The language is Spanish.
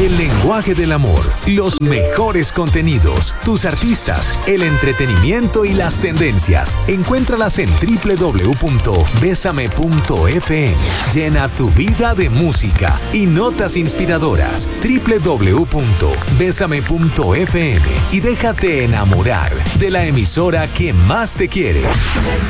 El lenguaje del amor, los mejores contenidos, tus artistas, el entretenimiento y las tendencias. Encuéntralas en www.besame.fm. Llena tu vida de música y notas inspiradoras. www.besame.fm y déjate enamorar de la emisora que más te quiere.